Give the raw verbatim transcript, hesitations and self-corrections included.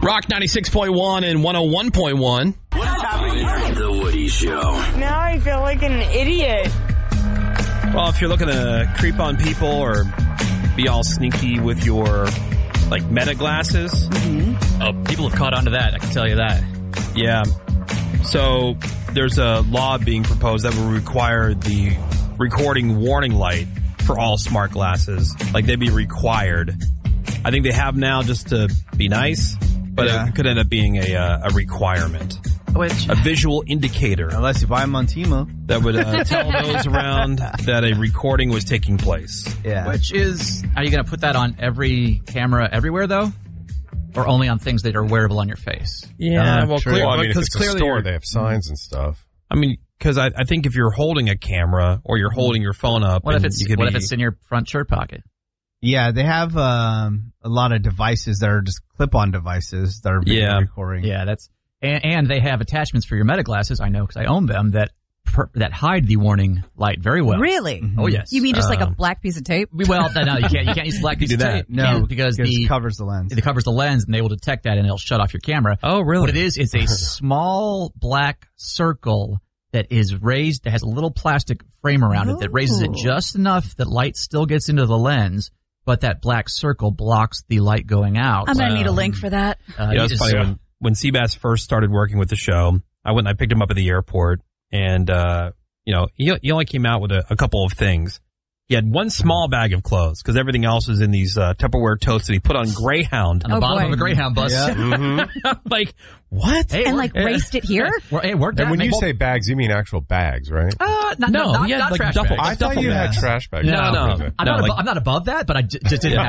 Rock ninety-six point one and one oh one point one. What is happening here? The Woody Show. Now I feel like an idiot. Well, if you're looking to creep on people or be all sneaky with your, like, meta glasses. Mm-hmm. Oh, people have caught on to that, I can tell you that. Yeah. So there's a law being proposed that will require the recording warning light for all smart glasses. Like, they'd be required. I think they have now just to be nice, but yeah. It could end up being a uh, a requirement. Which, a visual indicator. Unless you buy them on Temu. That would uh, tell those around that a recording was taking place. Yeah. Which is, are you going to put that on every camera everywhere, though? Or only on things that are wearable on your face? Yeah, uh, well, sure. clear, well, I mean, if it's clearly a store, they have signs and stuff. I mean, because I, I think if you're holding a camera or you're holding your phone up, what if it's you could what be, if it's in your front shirt pocket? Yeah, they have um, a lot of devices that are just clip-on devices that are video yeah. recording. Yeah, that's and, and they have attachments for your meta glasses. I know because I own them that per, that hide the warning light very well. Really? Mm-hmm. Oh yes. You mean just um, like a black piece of tape? Well, no, you can't. You can't use a black piece of tape. No, because, because the it covers the lens. It covers the lens, and they will detect that, and it'll shut off your camera. Oh, really? What it is, it's a small black circle that is raised, that has a little plastic frame around it that raises it just enough that light still gets into the lens, but that black circle blocks the light going out. I'm going to Um, need a link for that. Uh, yeah, it's just- funny. When, when Seabass first started working with the show, I went and I picked him up at the airport, and, uh, you know, he, he only came out with a, a couple of things. He had one small bag of clothes because everything else was in these uh, Tupperware totes that he put on Greyhound. on the Oh, bottom boy. of a Greyhound bus. Yeah. Mm-hmm. I'm like, what? Hey, it And worked. like raced it here? Well, hey, it worked And out. when you Well, say bags, you mean actual bags, right? uh, not, No, not, he had, not like, trash duffel- bags. I thought duffel you had bags. trash bags. No, no. I'm, No, not like- abo- I'm not above that, but I j- just didn't Yeah. have